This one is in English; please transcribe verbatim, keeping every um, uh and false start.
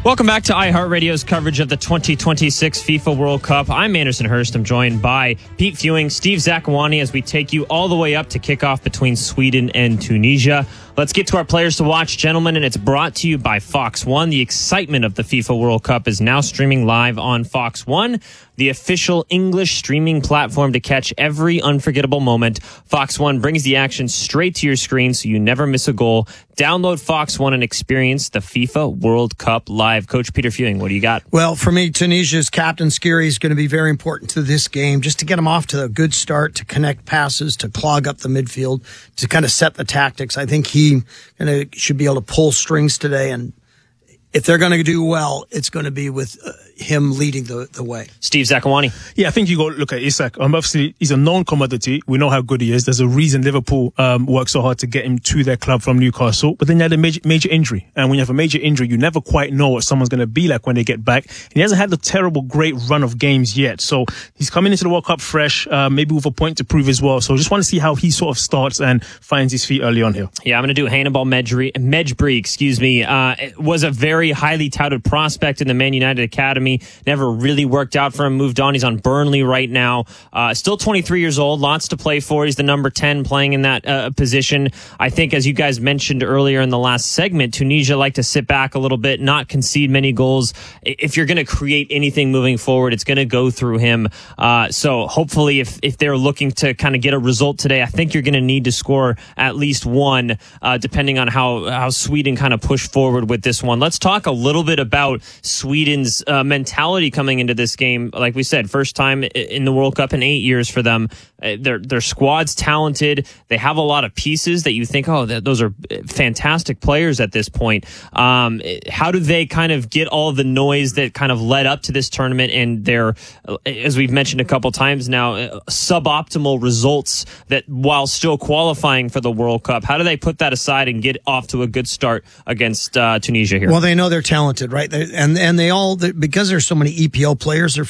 Welcome back to iHeartRadio's coverage of the twenty twenty-six FIFA World Cup. I'm Anderson Hurst. I'm joined by Pete Fewing, Steve Zakuani, as we take you all the way up to kickoff between Sweden and Tunisia. Let's get to our players to watch, gentlemen, and it's brought to you by Fox One. The excitement of the FIFA World Cup is now streaming live on Fox One, the official English streaming platform to catch every unforgettable moment. Fox One brings the action straight to your screen so you never miss a goal. Download Fox One and experience the FIFA World Cup live. Coach Peter Fewing, what do you got? Well, for me, Tunisia's captain Skiri is going to be very important to this game, just to get them off to a good start, to connect passes, to clog up the midfield, to kind of set the tactics. I think he gonna, should be able to pull strings today, and if they're going to do well, it's going to be with uh, him leading the, the way. Steve Zakuani. Yeah, I think you got to look at Isak. Um, obviously, he's a known commodity. We know how good he is. There's a reason Liverpool um, worked so hard to get him to their club from Newcastle. But then he had a major, major injury. And when you have a major injury, you never quite know what someone's going to be like when they get back. And he hasn't had a terrible, great run of games yet. So he's coming into the World Cup fresh, uh, maybe with a point to prove as well. So just want to see how he sort of starts and finds his feet early on here. Yeah, I'm going to do Hannibal Mejbri, Mejbri excuse me. Uh, was a very highly touted prospect in the Man United Academy. Never really worked out for him. Moved on. He's on Burnley right now. Uh, still twenty-three years old. Lots to play for. He's the number ten playing in that uh, position. I think, as you guys mentioned earlier in the last segment, Tunisia like to sit back a little bit, not concede many goals. If you're going to create anything moving forward, it's going to go through him. Uh, so hopefully, if if they're looking to kind of get a result today, I think you're going to need to score at least one, uh, depending on how how Sweden kind of push forward with this one. Let's talk a little bit about Sweden's uh, mentality coming into this game. Like we said, first time in the World Cup in eight years for them. Uh, their their squad's talented. They have a lot of pieces that you think, oh, that, those are fantastic players at this point. Um, how do they kind of get all of the noise that kind of led up to this tournament and their, as we've mentioned a couple times now, uh, suboptimal results that while still qualifying for the World Cup? How do they put that aside and get off to a good start against uh, Tunisia here? Well, they know they're talented, right? They, and and they all, because there's so many E P L players, they're